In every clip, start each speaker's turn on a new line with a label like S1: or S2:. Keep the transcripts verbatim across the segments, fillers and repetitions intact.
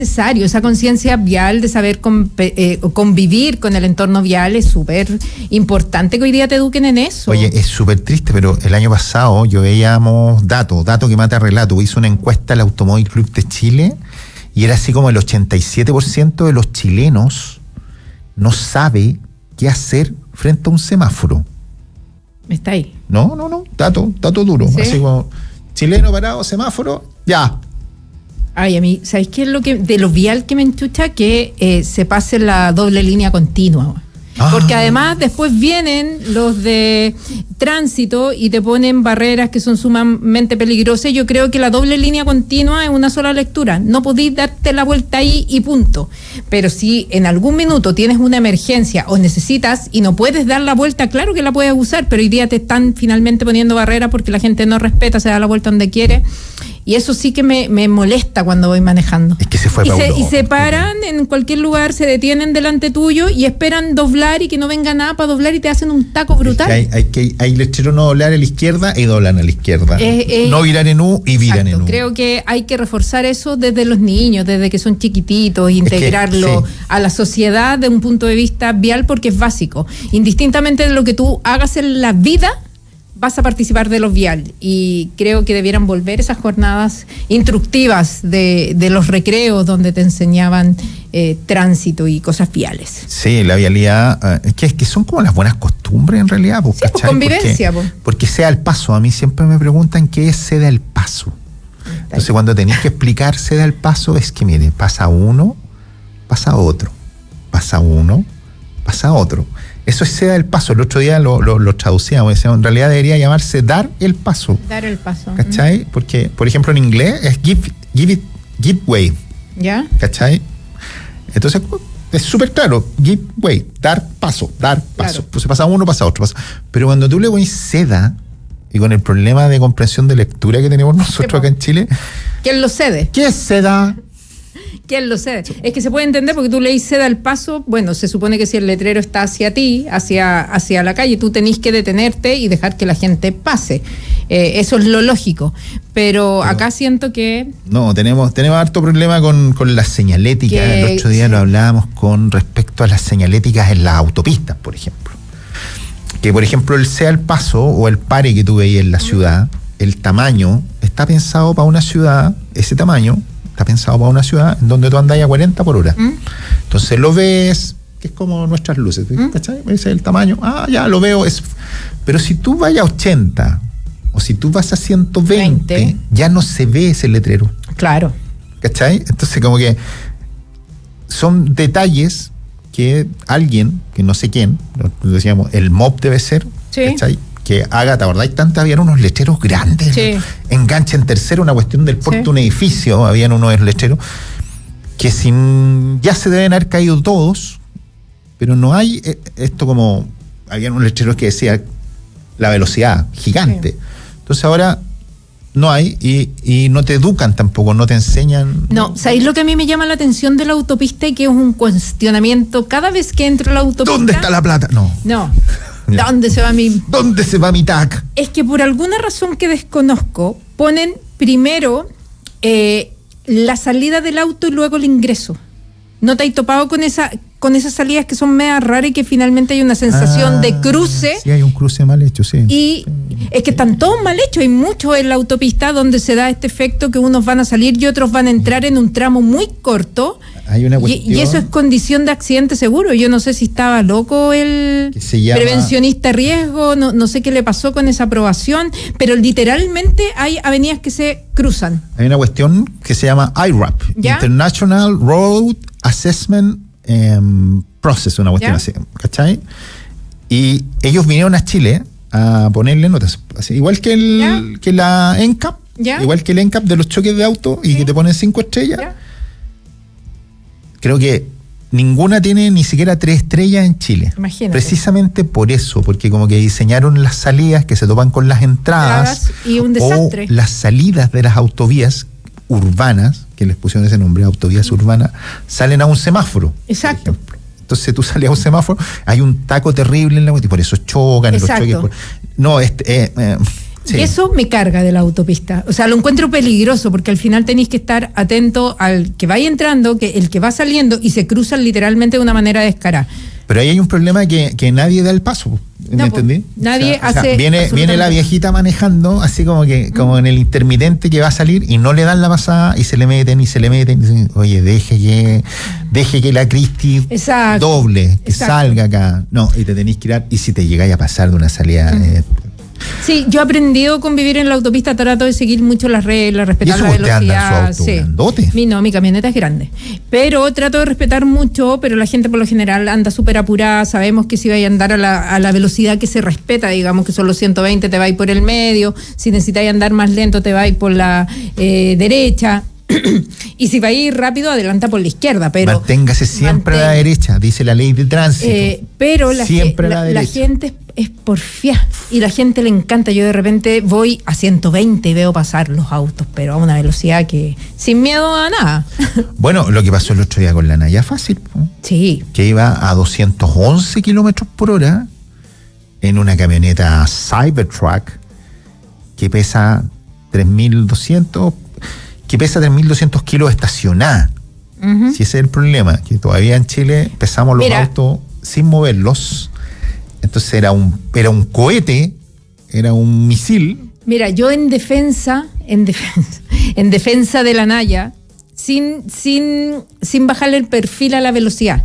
S1: necesario, esa conciencia vial de saber con, eh, convivir con el entorno vial es súper importante que hoy día te eduquen en eso.
S2: Oye, es súper triste, pero el año pasado yo veíamos datos, datos que mata relato, hizo una encuesta al Automóvil Club de Chile y era así como el ochenta y siete por ciento de los chilenos no sabe qué hacer frente a un semáforo.
S1: Está ahí.
S2: No, no, no, dato, dato duro, ¿sí? Así como chileno parado, semáforo, ya.
S1: Ay, a mí, ¿sabes qué es lo que de lo vial que me enchucha? Que eh, se pase la doble línea continua. Ah. Porque además después vienen los de tránsito y te ponen barreras que son sumamente peligrosas. Yo creo que la doble línea continua es una sola lectura. No podéis darte la vuelta ahí y punto. Pero si en algún minuto tienes una emergencia o necesitas y no puedes dar la vuelta, claro que la puedes usar, pero hoy día te están finalmente poniendo barreras porque la gente no respeta, se da la vuelta donde quiere. Y eso sí que me, me molesta cuando voy manejando.
S2: Es que se fue
S1: y,
S2: Paulo,
S1: se, y se paran en cualquier lugar, se detienen delante tuyo y esperan doblar y que no venga nada para doblar y te hacen un taco brutal.
S2: Es que hay, hay, que, hay lecheros no doblar a la izquierda y doblan a la izquierda. Eh, eh, no virar en U y viran en U.
S1: Creo que hay que reforzar eso desde los niños, desde que son chiquititos, integrarlo es que, sí. a la sociedad de un punto de vista vial porque es básico. Indistintamente de lo que tú hagas en la vida, vas a participar de los vial y creo que debieran volver esas jornadas instructivas de, de los recreos donde te enseñaban eh, tránsito y cosas viales.
S2: Sí, la vialidad, es que, es que son como las buenas costumbres en realidad. Pues,
S1: sí, pues convivencia.
S2: Porque, porque sea el paso, a mí siempre me preguntan qué es ceda el paso. Entonces cuando tenéis que explicar ceda el paso es que mire, pasa uno, pasa otro, pasa uno, pasa otro. Eso es ceda el paso. El otro día lo, lo, lo traducíamos, decíamos, en realidad debería llamarse dar el paso.
S1: Dar el paso.
S2: ¿Cachai? Porque, por ejemplo, en inglés es give, give it, give way.
S1: ¿Ya?
S2: ¿Cachai? Entonces, es súper claro, give way, dar paso, dar paso. Claro. Pues se pasa uno, pasa otro, pasa. Pero cuando tú le pones ceda, y con el problema de comprensión de lectura que tenemos nosotros acá en Chile,
S1: ¿quién lo cede?
S2: ¿Qué es ceda?
S1: ¿Quién lo cede? Es que se puede entender porque tú leís ceda el paso, bueno, se supone que si el letrero está hacia ti, hacia, hacia la calle, tú tenés que detenerte y dejar que la gente pase. Eh, eso es lo lógico. Pero, Pero acá siento que...
S2: No, tenemos tenemos harto problema con, con las señaléticas. Que, el otro día sí. lo hablábamos con respecto a las señaléticas en las autopistas, por ejemplo. Que, por ejemplo, el ceda el paso o el pare que tú veías en la ciudad, el tamaño está pensado para una ciudad, ese tamaño... está pensado para una ciudad en donde tú andas a cuarenta por hora. ¿Mm? Entonces lo ves, que es como nuestras luces, ¿cachai? ¿Mm? Ese es el tamaño, ah, ya lo veo. Es... Pero si tú vas a ochenta o si tú vas a ciento veinte, veinte. Ya no se ve ese letrero.
S1: Claro.
S2: ¿Cachai? Entonces como que son detalles que alguien, que no sé quién, lo decíamos, el M O P debe ser, sí. ¿Cachai? Que haga, ¿te acordáis? Tanto habían unos lecheros grandes, sí. Enganche en tercero, una cuestión del porte de sí. un edificio, habían unos lecheros que sin ya se deben haber caído todos, pero no hay eh, esto como, habían unos lecheros que decía la velocidad gigante, sí. Entonces ahora no hay y, y no te educan tampoco, no te enseñan.
S1: No, ¿sabéis lo que a mí me llama la atención de la autopista y que es un cuestionamiento cada vez que entro a la autopista?
S2: ¿Dónde está la plata? No.
S1: No. ¿Dónde se va mi...?
S2: ¿Dónde se va mi T A C?
S1: Es que por alguna razón que desconozco, ponen primero eh, la salida del auto y luego el ingreso. ¿No te has topado con esa con esas salidas que son medio raras y que finalmente hay una sensación ah, de cruce?
S2: Sí, hay un cruce mal hecho, sí.
S1: Y sí. Es que están todos mal hechos. Hay muchos en la autopista donde se da este efecto que unos van a salir y otros van a entrar en un tramo muy corto.
S2: Hay una cuestión,
S1: y, y eso es condición de accidente seguro. Yo no sé si estaba loco el llama... prevencionista de riesgo, no, no sé qué le pasó con esa aprobación, pero literalmente hay avenidas que se cruzan.
S2: Hay una cuestión que se llama I R A P, ¿ya? International Road Assessment um, Process, una cuestión ¿ya? Así, ¿cachai? Y ellos vinieron a Chile a ponerle notas, así, igual que, el, que la N C A P, ¿ya? Igual que el N C A P de los choques de auto y ¿sí? Que te ponen cinco estrellas. ¿Ya? Creo que ninguna tiene ni siquiera tres estrellas en Chile.
S1: Imagínate.
S2: Precisamente por eso, porque como que diseñaron las salidas que se topan con las entradas
S1: y un desastre.
S2: O las salidas de las autovías urbanas, que les pusieron ese nombre, autovías urbanas, salen a un semáforo.
S1: Exacto.
S2: Entonces tú sales a un semáforo, hay un taco terrible en la y por eso chocan.
S1: Exacto.
S2: Los choques. No, este... Eh, eh,
S1: Sí. Y eso me carga de la autopista. O sea, lo encuentro peligroso porque al final tenéis que estar atento al que vaya entrando, que el que va saliendo y se cruzan literalmente de una manera descarada.
S2: Pero ahí hay un problema que, que nadie da el paso. ¿Me no, entendí?
S1: Nadie
S2: o sea,
S1: hace.
S2: O sea, viene, viene la viejita manejando, así como que como en el intermitente que va a salir y no le dan la pasada y se le meten y se le meten. Y dicen, oye, deje que, deje que la Cristi doble, que Exacto. salga acá. No, y te tenéis que ir. Y si te llegáis a pasar de una salida. Mm. Eh,
S1: Sí, yo he aprendido a convivir en la autopista, trato de seguir mucho las reglas, respetar la velocidad.
S2: ¿Y eso usted anda en su auto grandote?
S1: Mi, no, mi camioneta es grande. Pero trato de respetar mucho, pero la gente por lo general anda súper apurada. Sabemos que si vais a andar a la, a la velocidad que se respeta, digamos que son los ciento veinte, te vais por el medio. Si necesitáis andar más lento, te vais por la eh, derecha. Y si va a ir rápido, adelanta por la izquierda, pero
S2: manténgase siempre mantén... a la derecha, dice la ley de tránsito.
S1: Eh, pero la,
S2: siempre
S1: la,
S2: a la,
S1: la gente es, es porfiada y la gente le encanta. Yo de repente voy a ciento veinte y veo pasar los autos, pero a una velocidad que sin miedo a nada.
S2: Bueno, lo que pasó el otro día con la Naya Fácil, ¿no?
S1: Sí.
S2: Que iba a doscientos once kilómetros por hora en una camioneta Cybertruck que pesa tres mil doscientos que pesa tres mil doscientos kilos estacionada. Uh-huh. Si ese es el problema, que todavía en Chile pesamos los Mira. autos sin moverlos. Entonces era un, era un cohete, era un misil.
S1: Mira, yo en defensa, en defensa, en defensa de la Naya, sin, sin, sin bajarle el perfil a la velocidad.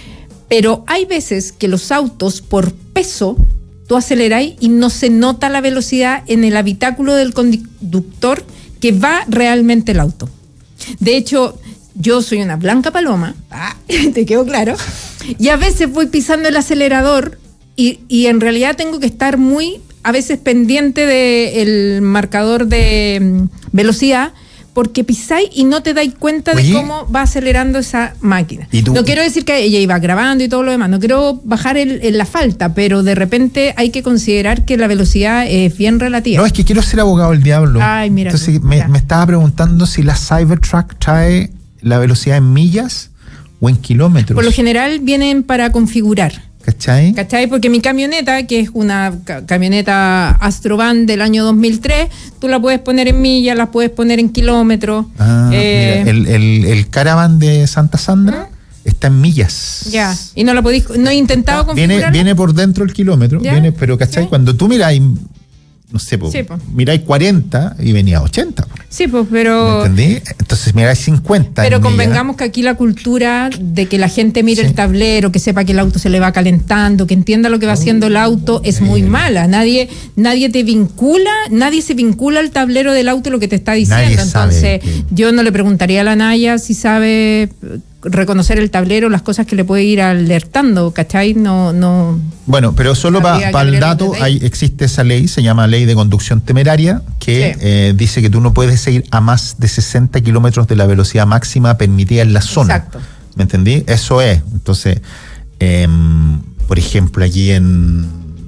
S1: Pero hay veces que los autos, por peso, tú aceleráis y no se nota la velocidad en el habitáculo del conductor que va realmente el auto. De hecho, yo soy una blanca paloma, ah, te quedó claro, y a veces voy pisando el acelerador y, y en realidad tengo que estar muy, a veces pendiente del marcador de um, velocidad, porque pisáis y no te dais cuenta Oye, de cómo va acelerando esa máquina. No quiero decir que ella iba grabando y todo lo demás, no quiero bajar el, el, la falta, pero de repente hay que considerar que la velocidad es bien relativa.
S2: No, es que quiero ser abogado del diablo.
S1: Ay, mira.
S2: Entonces
S1: tú,
S2: me, me estaba preguntando si la Cybertruck trae la velocidad en millas o en kilómetros.
S1: Por lo general vienen para configurar.
S2: ¿Cachai?
S1: ¿Cachai? Porque mi camioneta, que es una ca- camioneta Astrovan del año dos mil tres, tú la puedes poner en millas, la puedes poner en kilómetros.
S2: Ah, eh, mira, el, el, el Caravan de Santa Sandra ¿eh? está en millas.
S1: Ya, y no la podéis, no he intentado configurarla.
S2: Viene, viene por dentro el kilómetro, viene, pero ¿cachai? ¿Sí? Cuando tú miráis, no sé, po, sí, po. miráis cuarenta y venía a ochenta. Po.
S1: Sí, pues, pero...
S2: ¿Me entendí? Entonces miráis cincuenta.
S1: Pero convengamos que aquí la cultura de que la gente mire sí. el tablero, que sepa que el auto se le va calentando, que entienda lo que va haciendo el auto, es muy mala. Nadie nadie te vincula, nadie se vincula al tablero del auto lo que te está diciendo.
S2: Nadie
S1: Entonces,
S2: que...
S1: yo no le preguntaría a la Naya si sabe reconocer el tablero, las cosas que le puede ir alertando, ¿cachai? No, no.
S2: Bueno, pero solo para pa el dato, hay, existe esa ley, se llama Ley de Conducción Temeraria, que sí. eh, dice que tú no puedes ir a más de sesenta kilómetros de la velocidad máxima permitida en la zona.
S1: Exacto.
S2: ¿Me entendí? Eso es. Entonces, eh, por ejemplo, allí en,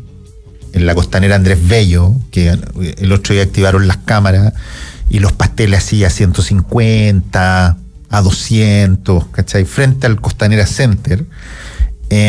S2: en la costanera Andrés Bello, que el otro día activaron las cámaras y los pasteles así a ciento cincuenta, a doscientos, ¿cachai? Frente al Costanera Center. Eh,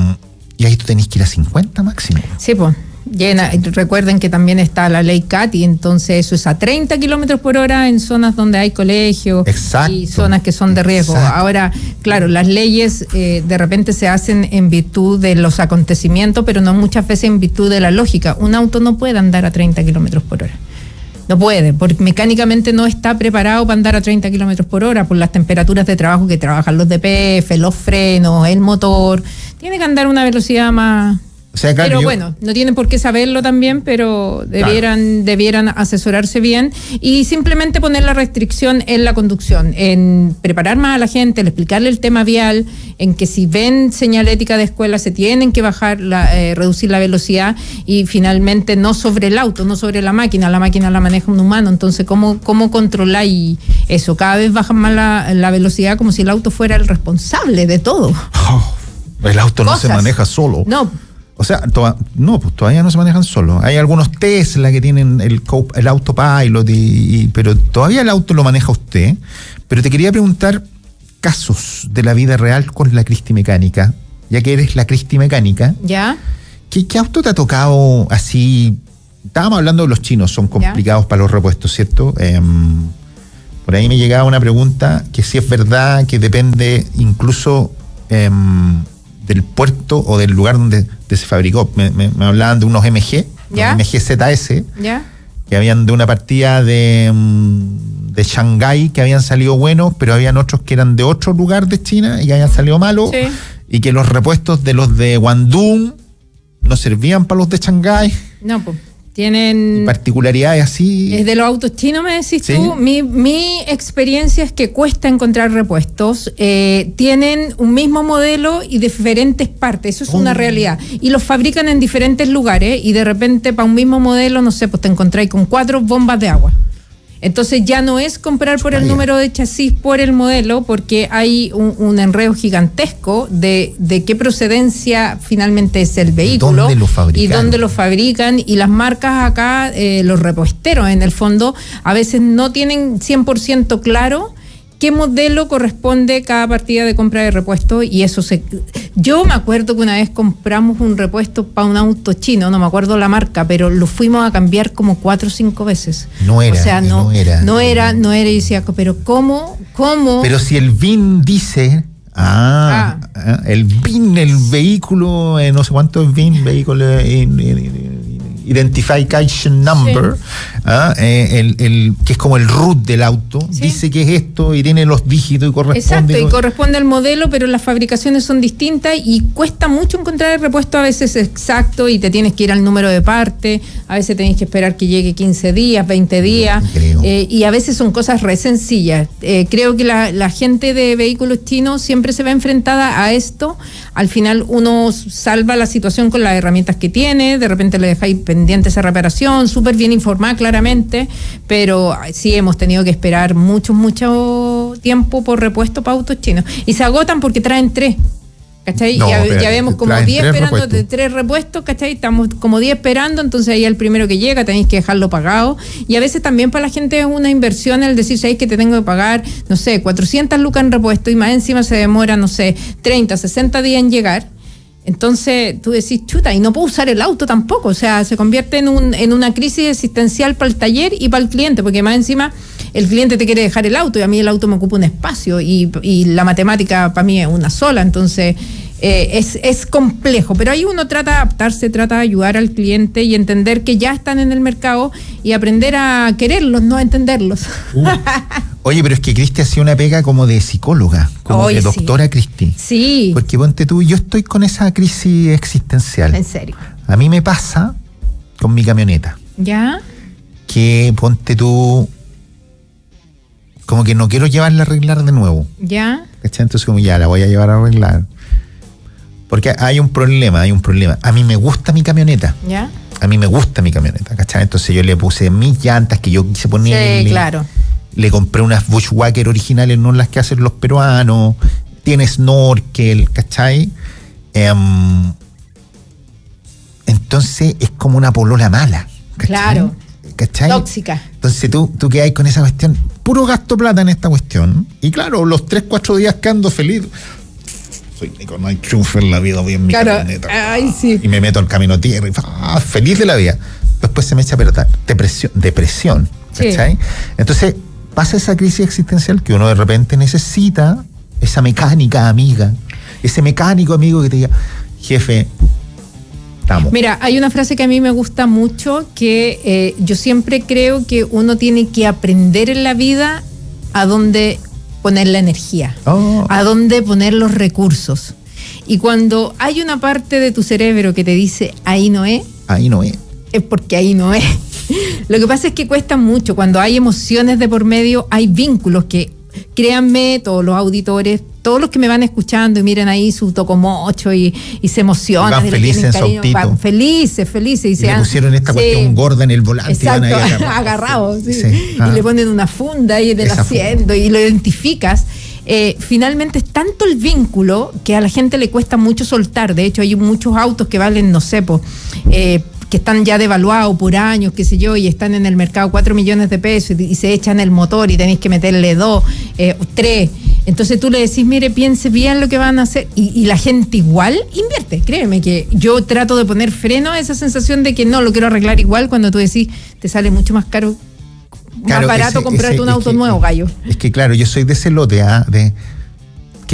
S2: y ahí tú tenés que ir a cincuenta máximo.
S1: Sí, pues. Llena. Recuerden que también está la ley C A T I, entonces eso es a treinta kilómetros por hora en zonas donde hay colegios.
S2: Exacto.
S1: Y zonas que son de riesgo. Exacto. Ahora, claro, las leyes eh, de repente se hacen en virtud de los acontecimientos, pero no muchas veces en virtud de la lógica. Un auto no puede andar a treinta kilómetros por hora. No puede, porque mecánicamente no está preparado para andar a treinta kilómetros por hora por las temperaturas de trabajo que trabajan los D P F, los frenos, el motor. Tiene que andar a una velocidad más...
S2: O sea, claro,
S1: pero
S2: yo...
S1: bueno, no tienen por qué saberlo también, pero debieran, claro. debieran asesorarse bien y simplemente poner la restricción en la conducción, en preparar más a la gente, en explicarle el tema vial, en que si ven señalética de escuela se tienen que bajar, la, eh, reducir la velocidad y finalmente no sobre el auto, no sobre la máquina, la máquina la maneja un humano, entonces ¿cómo, cómo controláis eso? Cada vez bajan más la, la velocidad como si el auto fuera el responsable de todo.
S2: Oh, el auto no Cosas. se maneja solo.
S1: No.
S2: O sea, to- no, pues todavía no se manejan solos. Hay algunos Tesla que tienen el, co- el autopilot, y, y, pero todavía el auto lo maneja usted. Pero te quería preguntar casos de la vida real con la Cristi Mecánica, ya que eres la Cristi Mecánica.
S1: ¿Ya?
S2: ¿Qué, qué auto te ha tocado así estábamos hablando de los chinos, son complicados ¿Ya? para los repuestos, ¿cierto? Eh, por ahí me llegaba una pregunta que si es verdad que depende incluso eh, del puerto o del lugar donde, donde se fabricó. Me, me, me hablaban de unos M G, ¿Ya? M G Z S, ¿Ya? que habían de una partida de, de Shanghái que habían salido buenos, pero habían otros que eran de otro lugar de China y que habían salido malos, sí. y que los repuestos de los de Guangdong no servían para los de Shanghái.
S1: No, pues. Tienen
S2: particularidades así.
S1: Es de los autos chinos, me decís ¿Sí? tú. Mi, mi experiencia es que cuesta encontrar repuestos. Eh, tienen un mismo modelo y diferentes partes. Eso es oh. una realidad. Y los fabrican en diferentes lugares y de repente para un mismo modelo, no sé, pues te encontráis con cuatro bombas de agua. Entonces ya no es comprar por el número de chasis, por el modelo, porque hay un, un enredo gigantesco de, de qué procedencia finalmente es el vehículo.
S2: ¿Dónde lo fabrican?
S1: Y dónde lo fabrican. Y las marcas acá, eh, los repuesteros en el fondo, a veces no tienen cien por ciento claro qué modelo corresponde cada partida de compra de repuesto, y eso se... Yo me acuerdo que una vez compramos un repuesto para un auto chino, no me acuerdo la marca, pero lo fuimos a cambiar como cuatro o cinco veces.
S2: No era,
S1: o sea, no,
S2: no era.
S1: No era, no era, y decía, pero ¿cómo? ¿Cómo?
S2: Pero si el V I N dice... Ah, ah. el V I N, el vehículo, eh, no sé cuánto es V I N, vehículo... Eh, eh, eh, Identification Number, sí. ¿ah? eh, el, el, que es como el root del auto, sí. dice que es esto y tiene los dígitos y corresponde.
S1: Exacto, y corresponde al modelo, pero las fabricaciones son distintas y cuesta mucho encontrar el repuesto a veces exacto y te tienes que ir al número de parte, a veces tenés que esperar que llegue quince días, veinte días, eh, y a veces son cosas re sencillas. Eh, creo que la, la gente de vehículos chinos siempre se ve enfrentada a esto. Al final uno salva la situación con las herramientas que tiene, de repente le dejáis pendiente esa reparación, súper bien informada claramente, pero sí hemos tenido que esperar mucho, mucho tiempo por repuesto para autos chinos. Y se agotan porque traen tres, ¿cachai? No, ya, ya vemos como diez esperando repuestos. de tres repuestos, ¿cachai? Estamos como diez esperando, entonces ahí el primero que llega tenéis que dejarlo pagado. Y a veces también para la gente es una inversión el decir, ¿sabéis que te tengo que pagar, no sé, cuatrocientas lucas en repuesto y más encima se demora, no sé, treinta, sesenta días en llegar? Entonces tú decís, chuta, y no puedo usar el auto tampoco, o sea, se convierte en un en una crisis existencial para el taller y para el cliente, porque más encima el cliente te quiere dejar el auto y a mí el auto me ocupa un espacio y, y la matemática para mí es una sola, entonces eh, es, es complejo, pero ahí uno trata de adaptarse, trata de ayudar al cliente y entender que ya están en el mercado y aprender a quererlos, no a entenderlos.
S2: Uh. Oye, pero es que Cristi hacía una pega como de psicóloga, como Oye, de doctora sí. Cristi.
S1: Sí.
S2: Porque ponte tú, yo estoy con esa crisis existencial.
S1: ¿En serio?
S2: A mí me pasa con mi camioneta.
S1: ¿Ya?
S2: Que ponte tú, como que no quiero llevarla a arreglar de nuevo.
S1: ¿Ya?
S2: ¿Cachai? Entonces como ya la voy a llevar a arreglar. Porque hay un problema, hay un problema. A mí me gusta mi camioneta.
S1: ¿Ya?
S2: A mí me gusta mi camioneta, ¿cachai? Entonces yo le puse mis llantas que yo quise ponerle.
S1: Sí, claro.
S2: Le compré unas Bushwhacker originales, no las que hacen los peruanos. Tiene snorkel, ¿cachai? Um, entonces es como una polola mala, ¿cachai?
S1: Claro.
S2: ¿Cachai?
S1: Tóxica.
S2: Entonces tú, tú quedas con esa cuestión, puro gasto plata en esta cuestión. Y claro, los tres, cuatro días que ando feliz. Soy Nico, no hay triunfo en la vida, voy en mi claro. camioneta.
S1: Ay, sí.
S2: Y me meto al camino tierra y ah, feliz de la vida. Después se me echa a perder depresión, depresión, ¿cachai? Sí. Entonces pasa esa crisis existencial que uno de repente necesita esa mecánica amiga, ese mecánico amigo que te diga, jefe, estamos.
S1: Mira, hay una frase que a mí me gusta mucho, que eh, yo siempre creo que uno tiene que aprender en la vida a dónde poner la energía, oh. a dónde poner los recursos. Y cuando hay una parte de tu cerebro que te dice, ahí no es,
S2: ahí no es,
S1: es porque ahí no es. Lo que pasa es que cuesta mucho. Cuando hay emociones de por medio, hay vínculos que, créanme, todos los auditores, todos los que me van escuchando y miren ahí su tocomocho y, y se emocionan.
S2: Van felices en su autito.
S1: Van felices, felices. Y,
S2: y
S1: se
S2: le
S1: han,
S2: pusieron esta
S1: sí,
S2: cuestión gorda en el volante.
S1: Exacto,
S2: y van ahí agarrados.
S1: agarrados sí.
S2: Sí. Ah.
S1: Y le ponen una funda ahí en el asiento y lo identificas. Eh, finalmente es tanto el vínculo que a la gente le cuesta mucho soltar. De hecho, hay muchos autos que valen, no sé, po, eh, que están ya devaluados por años, qué sé yo, y están en el mercado cuatro millones de pesos y, y se echan el motor y tenéis que meterle dos, eh, tres. Entonces tú le decís, mire, piense bien lo que van a hacer, y, y la gente igual invierte. Créeme que yo trato de poner freno a esa sensación de que no, lo quiero arreglar igual, cuando tú decís, te sale mucho más caro, claro, más barato ese, comprarte ese, un auto
S2: que,
S1: nuevo, gallo.
S2: Es que claro, yo soy de ese lote, ¿eh? de